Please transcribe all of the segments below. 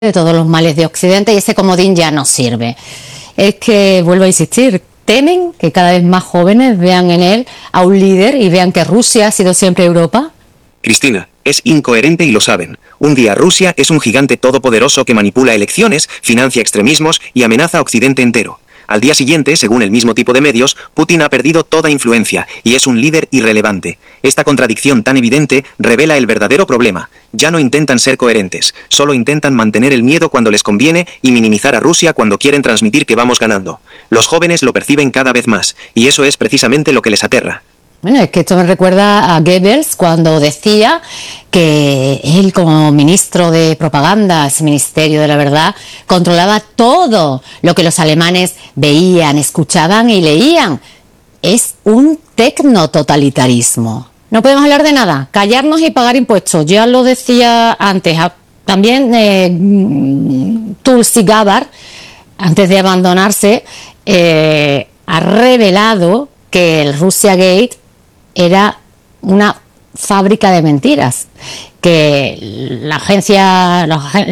de todos los males de Occidente y ese comodín ya no sirve. Es que, vuelvo a insistir, temen que cada vez más jóvenes vean en él a un líder y vean que Rusia ha sido siempre Europa. Cristina, es incoherente y lo saben. Un día Rusia es un gigante todopoderoso que manipula elecciones, financia extremismos y amenaza a Occidente entero. Al día siguiente, según el mismo tipo de medios, Putin ha perdido toda influencia y es un líder irrelevante. Esta contradicción tan evidente revela el verdadero problema. Ya no intentan ser coherentes, solo intentan mantener el miedo cuando les conviene y minimizar a Rusia cuando quieren transmitir que vamos ganando. Los jóvenes lo perciben cada vez más, y eso es precisamente lo que les aterra. Bueno, es que esto me recuerda a Goebbels cuando decía que él, como ministro de propaganda, ese ministerio de la verdad, controlaba todo lo que los alemanes veían, escuchaban y leían. Es un tecnototalitarismo. No podemos hablar de nada, callarnos y pagar impuestos. Ya lo decía antes. También Tulsi Gabbard, antes de abandonarse, ha revelado que el Russiagate era una fábrica de mentiras, que la agencia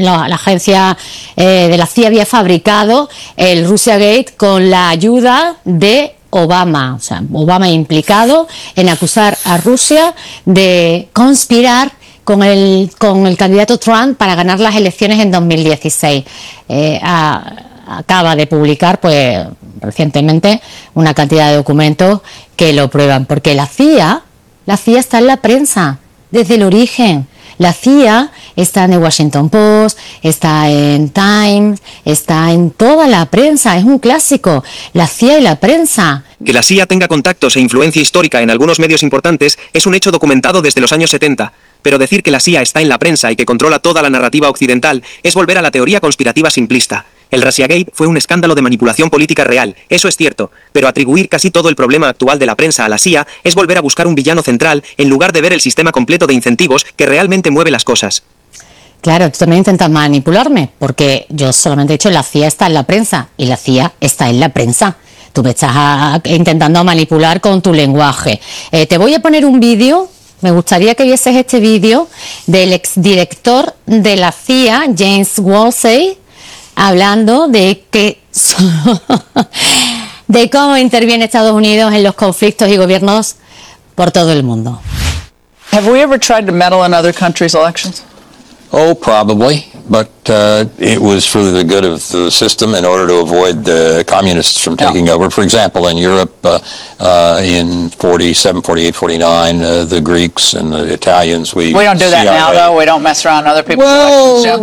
de la CIA había fabricado el Russiagate con la ayuda de Obama, o sea, Obama implicado en acusar a Rusia de conspirar con el candidato Trump para ganar las elecciones en 2016. Acaba de publicar, pues, recientemente una cantidad de documentos que lo prueban, porque la CIA está en la prensa desde el origen. La CIA está en el Washington Post, está en Times, está en toda la prensa, es un clásico, la CIA y la prensa. Que la CIA tenga contactos e influencia histórica en algunos medios importantes es un hecho documentado desde los años 70, pero decir que la CIA está en la prensa y que controla toda la narrativa occidental es volver a la teoría conspirativa simplista. El Russiagate fue un escándalo de manipulación política real, eso es cierto, pero atribuir casi todo el problema actual de la prensa a la CIA es volver a buscar un villano central en lugar de ver el sistema completo de incentivos que realmente mueve las cosas. Claro, tú también intentas manipularme, porque yo solamente he dicho la CIA está en la prensa, y la CIA está en la prensa. Tú me estás intentando manipular con tu lenguaje. Te voy a poner un vídeo, me gustaría que vieses este vídeo del exdirector de la CIA, James Woolsey, hablando de de cómo interviene Estados Unidos en los conflictos y gobiernos por todo el mundo. Have we ever tried to meddle in other countries' elections? Oh, probably, but it was for the good of the system in order to avoid the communists from taking over. For example, in Europe, in 47, 48, 49, the Greeks and the Italians, we don't do that now, though. We don't mess around other people's elections.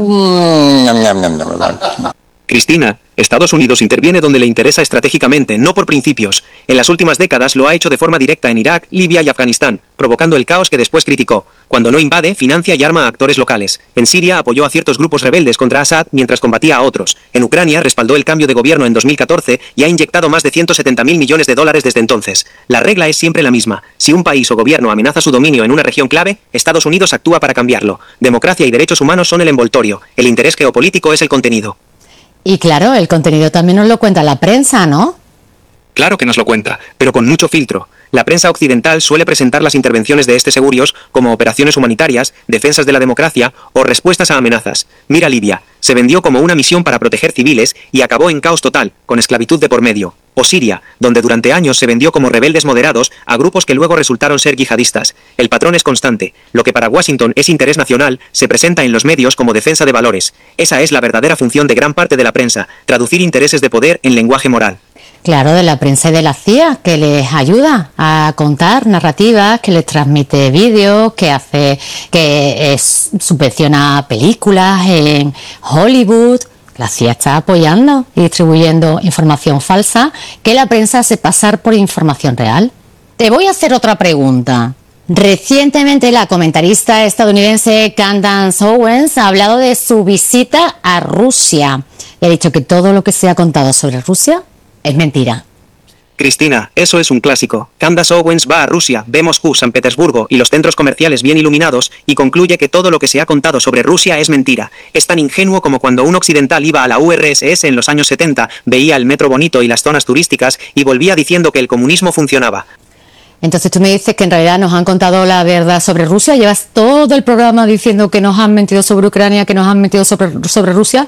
Cristina, Estados Unidos interviene donde le interesa estratégicamente, no por principios. En las últimas décadas lo ha hecho de forma directa en Irak, Libia y Afganistán, provocando el caos que después criticó. Cuando no invade, financia y arma a actores locales. En Siria apoyó a ciertos grupos rebeldes contra Assad mientras combatía a otros. En Ucrania respaldó el cambio de gobierno en 2014 y ha inyectado más de 170.000 millones de dólares desde entonces. La regla es siempre la misma. Si un país o gobierno amenaza su dominio en una región clave, Estados Unidos actúa para cambiarlo. Democracia y derechos humanos son el envoltorio. El interés geopolítico es el contenido. Y claro, el contenido también nos lo cuenta la prensa, ¿no? Claro que nos lo cuenta, pero con mucho filtro. La prensa occidental suele presentar las intervenciones de segurios como operaciones humanitarias, defensas de la democracia o respuestas a amenazas. Mira Libia, se vendió como una misión para proteger civiles y acabó en caos total, con esclavitud de por medio. O Siria, donde durante años se vendió como rebeldes moderados a grupos que luego resultaron ser yihadistas. El patrón es constante. Lo que para Washington es interés nacional, se presenta en los medios como defensa de valores. Esa es la verdadera función de gran parte de la prensa, traducir intereses de poder en lenguaje moral. Claro, de la prensa y de la CIA, que les ayuda a contar narrativas, que les transmite vídeos, que subvenciona películas en Hollywood. La CIA está apoyando y distribuyendo información falsa que la prensa hace pasar por información real. Te voy a hacer otra pregunta. Recientemente la comentarista estadounidense Candace Owens ha hablado de su visita a Rusia y ha dicho que todo lo que se ha contado sobre Rusia es mentira. Cristina, eso es un clásico. Candace Owens va a Rusia, ve Moscú, San Petersburgo y los centros comerciales bien iluminados y concluye que todo lo que se ha contado sobre Rusia es mentira. Es tan ingenuo como cuando un occidental iba a la URSS en los años 70, veía el metro bonito y las zonas turísticas y volvía diciendo que el comunismo funcionaba. Entonces tú me dices que en realidad nos han contado la verdad sobre Rusia. Llevas todo el programa diciendo que nos han mentido sobre Ucrania, que nos han mentido sobre Rusia.